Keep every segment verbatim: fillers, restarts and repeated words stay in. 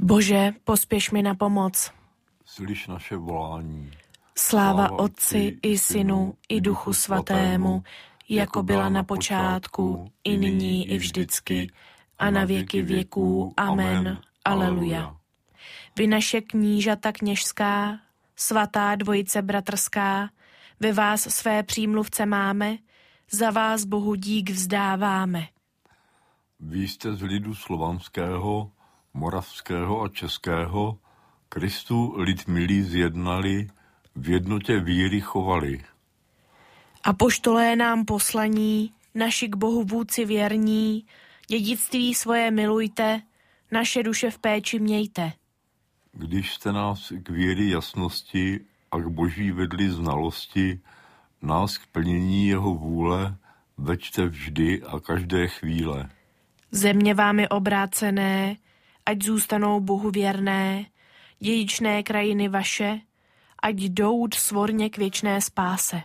Bože, pospěš mi na pomoc. Slyš naše volání. Sláva Otci i Synu i Duchu Svatému, jako byla na počátku, i nyní, i vždycky, a na věky věků. Amen. Aleluja. Vy naše knížata kněžská, svatá dvojice bratrská, ve vás své přímluvce máme, za vás Bohu dík vzdáváme. Vy jste z lidu slovanského, moravského a českého, Kristu lid milý zjednali, v jednotě víry chovali. Apoštolé nám poslaní, naši k Bohu vůdci věrní, dědictví svoje milujte, naše duše v péči mějte. Když jste nás k víry jasnosti a k Boží vedli znalosti, nás k plnění jeho vůle veďte vždy a každé chvíle. Země vámi obrácené, ať zůstanou Bohu věrné, dědičné krajiny vaše, ať jdou svorně k věčné spáse.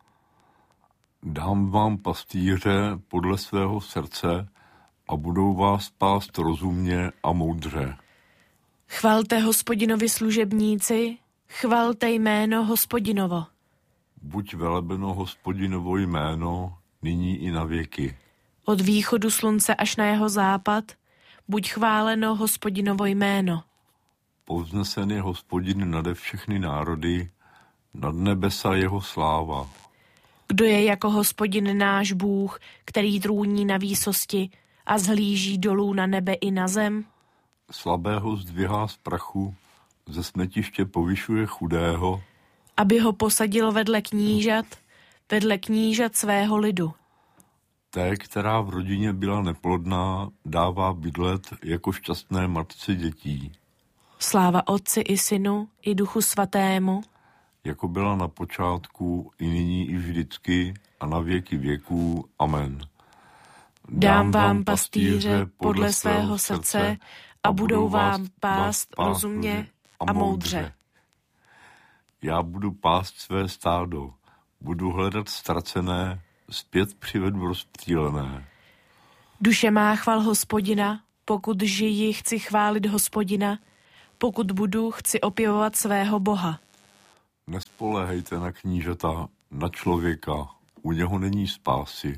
Dám vám pastýře podle svého srdce a budou vás pást rozumně a moudře. Chvalte Hospodinovi služebníci, chvalte jméno Hospodinovo. Buď velebeno Hospodinovo jméno, nyní i na věky. Od východu slunce až na jeho západ, buď chváleno Hospodinovo jméno. Povznesen je Hospodin nade všechny národy, nad nebesa jeho sláva. Kdo je jako Hospodin náš Bůh, který trůní na výsosti a zhlíží dolů na nebe i na zem? Slabého zdvihá z prachu, ze smetiště povyšuje chudého, aby ho posadil vedle knížat, vedle knížat svého lidu. Té, která v rodině byla neplodná, dává bydlet jako šťastné matce dětí. Sláva Otci i Synu i Duchu Svatému, jako byla na počátku, i nyní, i vždycky, a na věky věků. Amen. Dám vám pastýře podle svého srdce a budou vám pást rozumně a moudře. Já budu pást své stádo, budu hledat ztracené, zpět přivedu rozptýlené. Duše má chval Hospodina, pokud žiji, chci chválit Hospodina, pokud budu, chci opěvovat svého Boha. Nespoléhejte na knížata, na člověka, u něho není spásy.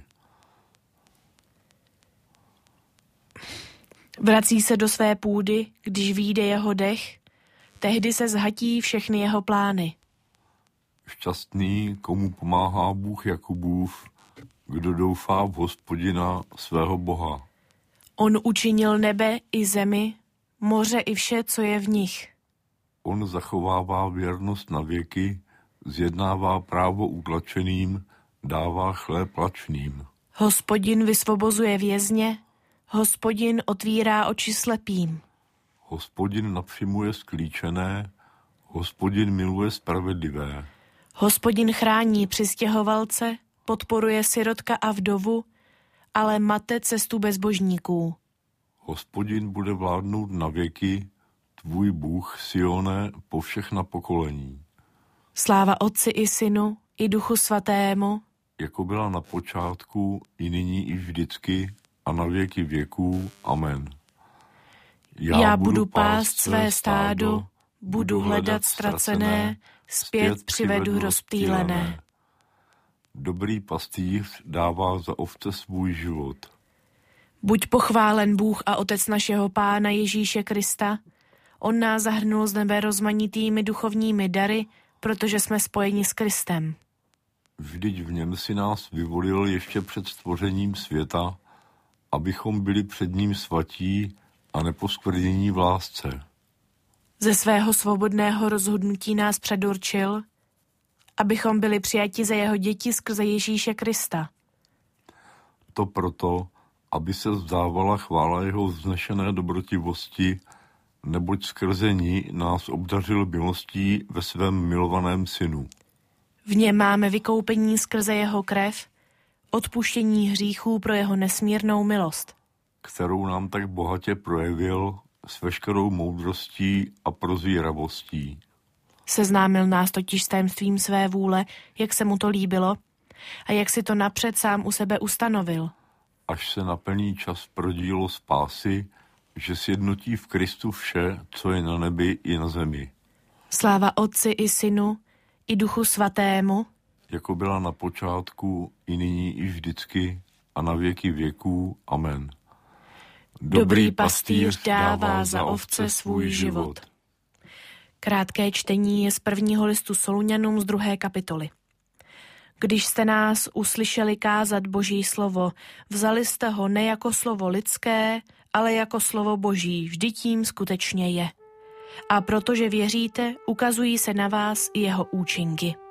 Vrací se do své půdy, když vyjde jeho dech, tehdy se zhatí všechny jeho plány. Šťastný, komu pomáhá Bůh Jakubův, kdo doufá v Hospodina svého Boha. On učinil nebe i zemi, moře i vše, co je v nich. On zachovává věrnost na věky, zjednává právo utlačeným, dává chléb lačným. Hospodin vysvobozuje vězně, Hospodin otvírá oči slepým. Hospodin napřimuje sklíčené, Hospodin miluje spravedlivé. Hospodin chrání přistěhovalce, podporuje sirotka a vdovu, ale mate cestu bezbožníků. Hospodin bude vládnout na věky, tvůj Bůh, Sione, po všechna pokolení. Sláva Otci i Synu i Duchu Svatému, jako byla na počátku, i nyní, i vždycky, a na věky věků. Amen. Já, Já budu pást své stádo, budu hledat ztracené, zpět přivedu rozptýlené. Dobrý pastýř dává za ovce svůj život. Buď pochválen Bůh a Otec našeho Pána Ježíše Krista. On nás zahrnul z nebe rozmanitými duchovními dary, protože jsme spojeni s Kristem. Vždyť v něm si nás vyvolil ještě před stvořením světa, abychom byli před ním svatí a neposkvrnění v lásce. Ze svého svobodného rozhodnutí nás předurčil, abychom byli přijati za jeho děti skrze Ježíše Krista. To proto, aby se vzdávala chvála jeho vznešené dobrotivosti, neboť skrze ní nás obdařil milostí ve svém milovaném synu. V něm máme vykoupení skrze jeho krev, odpuštění hříchů pro jeho nesmírnou milost, kterou nám tak bohatě projevil s veškerou moudrostí a prozíravostí. Seznámil nás totiž s tajemstvím své vůle, jak se mu to líbilo a jak si to napřed sám u sebe ustanovil. Až se naplní čas pro dílo spásy, že sjednotí v Kristu vše, co je na nebi i na zemi. Sláva Otci i Synu, i Duchu Svatému, jako byla na počátku, i nyní, i vždycky, a na věky věků. Amen. Dobrý pastýř dává za ovce svůj život. Krátké čtení je z prvního listu Soluňanům z druhé kapitoly. Když jste nás uslyšeli kázat Boží slovo, vzali jste ho ne jako slovo lidské, ale jako slovo Boží, vždy tím skutečně je. A protože věříte, ukazují se na vás i jeho účinky.